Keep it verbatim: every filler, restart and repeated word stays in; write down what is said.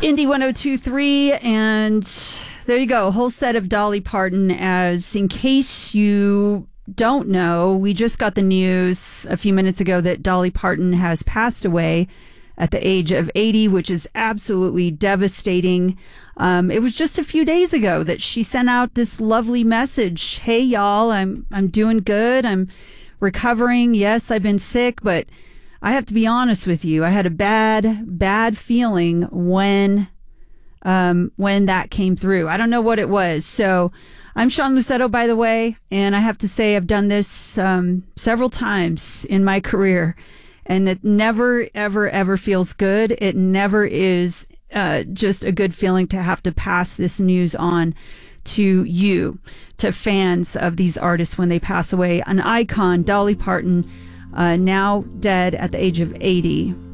Indie one oh two point three, and there you go. A whole set of Dolly Parton. As in case you don't know, we just got the news a few minutes ago that Dolly Parton has passed away at the age of eighty, which is absolutely devastating. Um, it was just a few days ago that she sent out this lovely message. Hey, y'all, I'm I'm doing good. I'm recovering. Yes, I've been sick, but I have to be honest with you. I had a bad, bad feeling when um, when that came through. I don't know what it was. So I'm Sean Lucetto, by the way, and I have to say I've done this um, several times in my career, and it never, ever, ever feels good. It never is uh, just a good feeling to have to pass this news on to you, to fans of these artists when they pass away. An icon, Dolly Parton, Uh, now dead at the age of eighty.